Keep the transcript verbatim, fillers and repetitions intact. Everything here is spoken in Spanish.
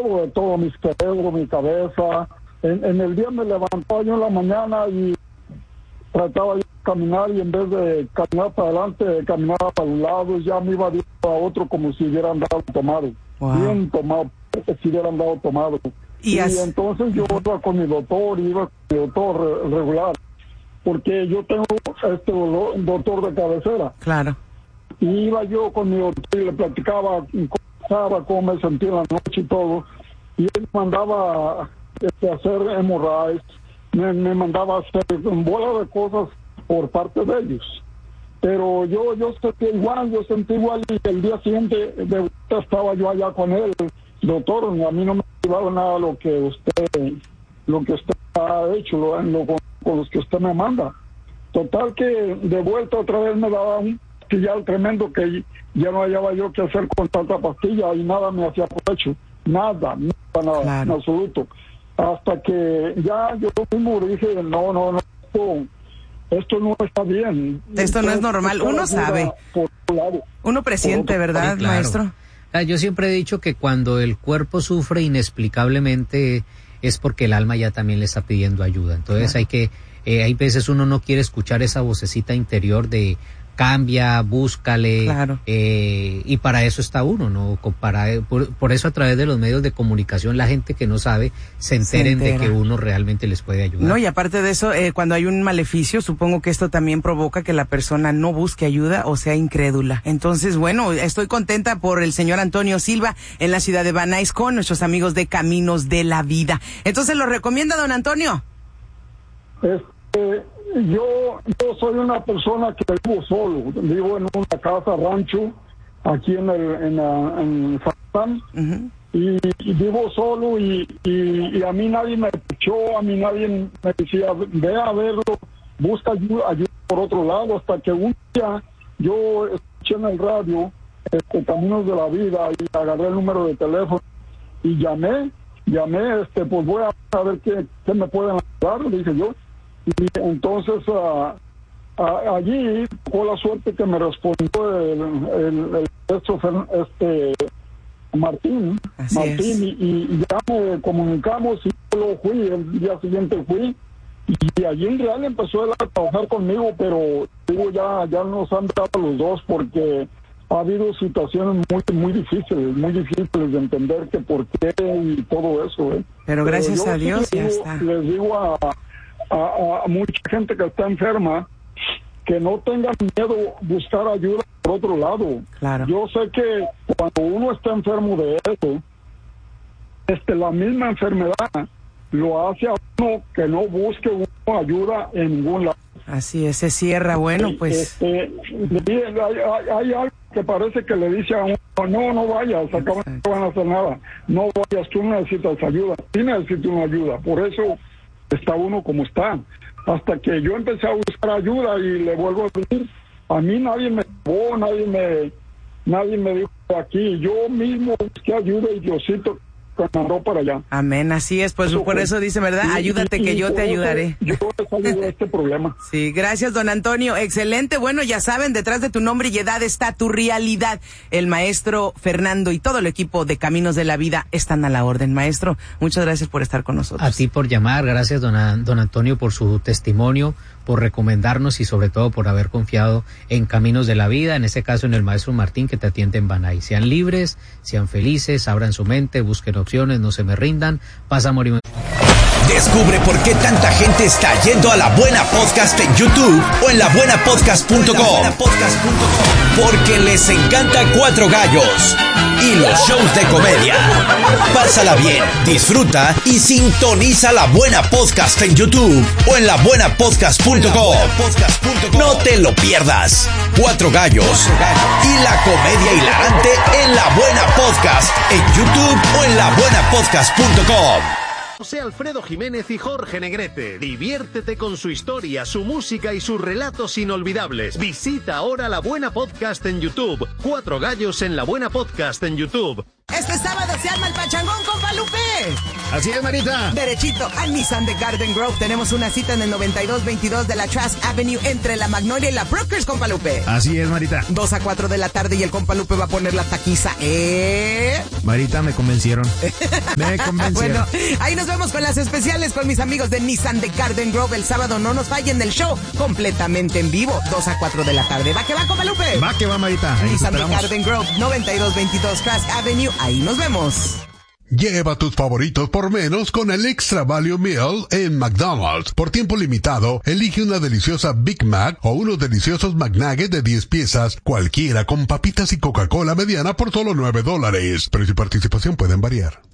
todo, de todo, mi cerebro, mi cabeza. En, en el día me levantaba yo en la mañana y trataba yo de caminar, y en vez de caminar para adelante, caminaba para los lados, ya me iba de uno a otro como si hubiera andado tomado. Wow. Bien tomado, como si hubiera andado tomado. Y, y as... entonces yo iba con mi doctor, iba con mi doctor re- regular, porque yo tengo este dolor, doctor de cabecera. Claro. Y iba yo con mi doctor y le platicaba cómo, cómo me sentía en la noche y todo, y él mandaba este, hacer hemorragias, me, me mandaba hacer un bola de cosas por parte de ellos. Pero yo yo sentí igual, yo sentí igual, y el día siguiente de vuelta estaba yo allá con él. Doctor, a mí no me ha ayudado nada lo que usted lo que usted ha hecho, lo, lo, con, con los que usted me manda. Total que de vuelta otra vez me daba un pastillal tremendo que ya no hallaba yo qué hacer con tanta pastilla, y nada me hacía provecho, nada, nada, nada, claro. En absoluto. Hasta que ya yo mismo dije, no, no, no, esto, esto no está bien. Esto no es normal, uno sabe, por lado, uno presiente, ¿verdad, sí, claro, maestro? Yo siempre he dicho que cuando el cuerpo sufre inexplicablemente es porque el alma ya también le está pidiendo ayuda. Entonces claro. hay que, eh, hay veces uno no quiere escuchar esa vocecita interior de cambia, búscale, claro. eh, y para eso está uno, ¿no? Para, por, por eso a través de los medios de comunicación la gente que no sabe se enteren se de que uno realmente les puede ayudar. No, y aparte de eso, eh, cuando hay un maleficio, supongo que esto también provoca que la persona no busque ayuda o sea incrédula. Entonces, bueno, estoy contenta por el señor Antonio Silva en la ciudad de Van Nuys con nuestros amigos de Caminos de la Vida. Entonces, ¿lo recomienda, don Antonio? Este... Yo, yo soy una persona que vivo solo, vivo en una casa rancho aquí en el en, la, en San uh-huh. y, y vivo solo y, y, y a mí nadie me escuchó, a mí nadie me decía ve a verlo, busca ayuda, ayuda por otro lado, hasta que un día yo escuché en el radio este, Caminos de la Vida, y agarré el número de teléfono y llamé, llamé, este pues voy a ver qué, qué me pueden ayudar, dije yo. Y entonces uh, uh, allí tuvo la suerte que me respondió el, el, el este Martín, Así Martín y, y ya me comunicamos y yo lo fui, el día siguiente fui y allí en real empezó él a trabajar conmigo, pero digo ya ya nos han dado los dos porque ha habido situaciones muy muy difíciles, muy difíciles de entender que por qué y todo eso. ¿eh? Pero gracias pero a Dios ya digo, está. Les digo a A, a mucha gente que está enferma que no tengan miedo buscar ayuda por otro lado. Claro. Yo sé que cuando uno está enfermo de eso, este, la misma enfermedad lo hace a uno que no busque uno ayuda en ningún lado. Así es, se cierra, bueno, pues... Este, hay, hay, hay algo que parece que le dice a uno, no, no vayas, acá no van a hacer nada, no vayas, tú necesitas ayuda, sí necesito una ayuda, por eso está uno como está, hasta que yo empecé a buscar ayuda y le vuelvo a decir, a mí nadie me llevó, nadie me, nadie me dijo aquí, yo mismo busqué ayuda y Diosito me mandó para allá. Amén, así es, pues eso por fue. Eso dice, ¿verdad? Y, Ayúdate y, que y yo te ayudaré. Yo ayudo a este problema. Sí, gracias, don Antonio, excelente, bueno, ya saben, detrás de tu nombre y edad está tu realidad. El maestro Fernando y todo el equipo de Caminos de la Vida están a la orden. Maestro, muchas gracias por estar con nosotros. A ti por llamar, gracias don, don Antonio por su testimonio, por recomendarnos y sobre todo por haber confiado en Caminos de la Vida, en este caso en el maestro Martín que te atiende en Van Nuys. Sean libres, sean felices, abran su mente, busquen opciones, no se me rindan, pasa a morir. Descubre por qué tanta gente está yendo a La Buena Podcast en YouTube o en la buena podcast punto com. Porque les encanta Cuatro Gallos y los shows de comedia. Pásala bien, disfruta y sintoniza La Buena Podcast en YouTube o en la buena podcast punto com. No te lo pierdas. Cuatro Gallos y la comedia hilarante en La Buena Podcast en YouTube o en la buena podcast punto com. José Alfredo Jiménez y Jorge Negrete. Diviértete con su historia, su música y sus relatos inolvidables. Visita ahora La Buena Podcast en YouTube. Cuatro Gallos en La Buena Podcast en YouTube. Este sábado se arma el pachangón con Lupe. Así es, Marita. Derechito a Nissan de Garden Grove. Tenemos una cita en el noventa y dos veintidós de la Trask Avenue entre la Magnolia y la Brokers, compa Lupe. Así es, Marita. dos a cuatro de la tarde y el compa Lupe va a poner la taquiza, ¿eh? Marita, me convencieron. Me convencieron. Bueno, ahí nos vemos con las especiales con mis amigos de Nissan de Garden Grove el sábado. No nos fallen del show completamente en vivo, dos a cuatro de la tarde. ¿Va que va, compa Lupe? Va que va, Marita. Ahí Nissan de esperamos. Garden Grove, noventa y dos veintidós Trask Avenue. Ahí nos vemos. Lleva tus favoritos por menos con el Extra Value Meal en McDonald's. Por tiempo limitado, elige una deliciosa Big Mac o unos deliciosos McNuggets de diez piezas, cualquiera con papitas y Coca-Cola mediana por solo nueve dólares. Precio y participación pueden variar.